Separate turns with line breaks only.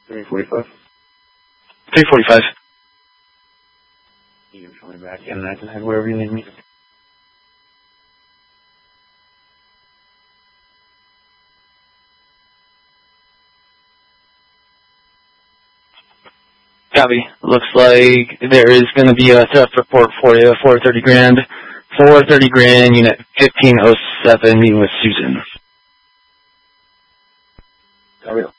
345.
345.
You can call me back in and I can head wherever you need me.
Copy. Looks like there is going to be a theft report for you, 430 grand. 430 grand, unit 1507, meeting with Susan.
Copy.